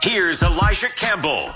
Here's Elijah Campbell.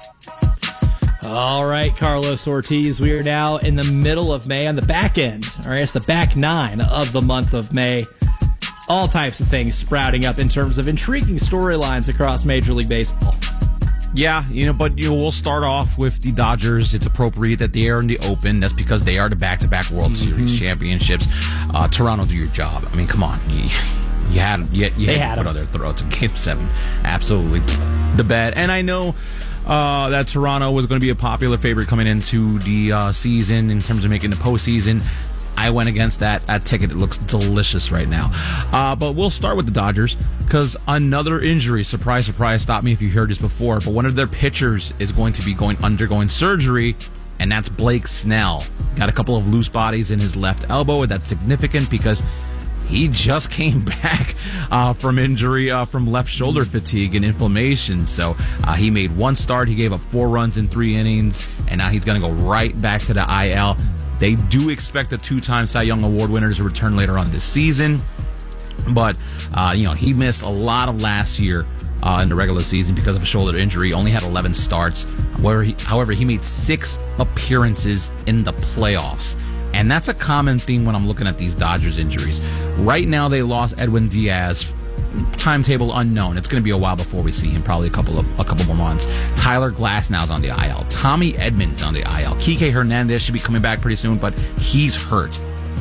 All right, Carlos Ortiz, we are now in the middle of May on the back end, or I guess the back nine of the month of May. All types of things sprouting up in terms of intriguing storylines across Major League Baseball. Yeah, but we'll start off with the Dodgers. It's appropriate that they are in the Open. That's because they are the back-to-back World Series championships. Toronto, do your job. I mean, come on. You had your foot on their throats in Game 7. Absolutely the bad. And I know that Toronto was going to be a popular favorite coming into the season in terms of making the postseason. I went against that ticket. It looks delicious right now. But we'll start with the Dodgers because another injury, surprise, surprise, stop me if you heard this before, but one of their pitchers is going to be undergoing surgery, and that's Blake Snell. Got a couple of loose bodies in his left elbow, and that's significant because he just came back from injury, from left shoulder fatigue and inflammation. So he made one start. He gave up 4 runs in 3 innings, and now he's going to go right back to the IL. They do expect the 2-time Cy Young Award winner to return later on this season. But, he missed a lot of last year in the regular season because of a shoulder injury. Only had 11 starts. However, he made 6 appearances in the playoffs. And that's a common theme when I'm looking at these Dodgers injuries. Right now, they lost Edwin Diaz. Timetable unknown. It's going to be a while before we see him, probably a couple more months. Tyler Glasnow's on the IL. Tommy Edmonds on the IL. Kike Hernandez should be coming back pretty soon, but he's hurt.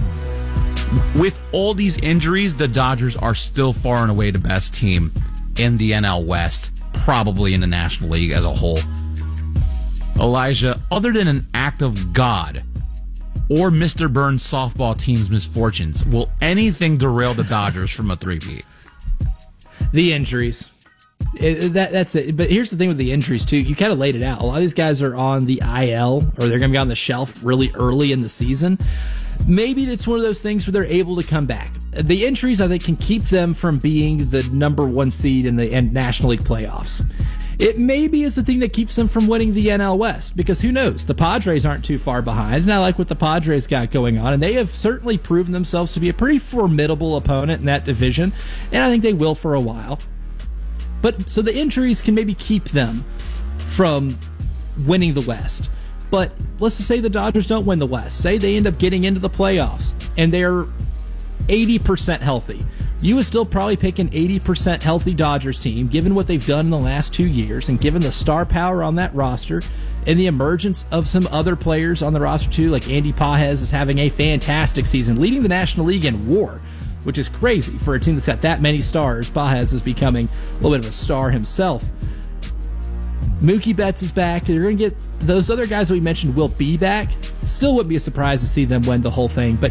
With all these injuries, the Dodgers are still far and away the best team in the NL West, probably in the National League as a whole. Elijah, other than an act of God or Mr. Burns' softball team's misfortunes, will anything derail the Dodgers from a three-peat? The injuries. That's it. But here's the thing with the injuries, too. You kind of laid it out. A lot of these guys are on the IL, or they're going to be on the shelf really early in the season. Maybe it's one of those things where they're able to come back. The injuries, I think, can keep them from being the number 1 seed in the National League playoffs. It maybe is the thing that keeps them from winning the NL West, because who knows? The Padres aren't too far behind, and I like what the Padres got going on, and they have certainly proven themselves to be a pretty formidable opponent in that division, and I think they will for a while. But so the injuries can maybe keep them from winning the West. But let's just say the Dodgers don't win the West. Say they end up getting into the playoffs, and they're 80% healthy. You would still probably pick an 80% healthy Dodgers team, given what they've done in the last 2 years, and given the star power on that roster, and the emergence of some other players on the roster too, like Andy Pages is having a fantastic season, leading the National League in WAR, which is crazy for a team that's got that many stars. Pages is becoming a little bit of a star himself. Mookie Betts is back. You're going to get those other guys that we mentioned will be back. Still wouldn't be a surprise to see them win the whole thing, but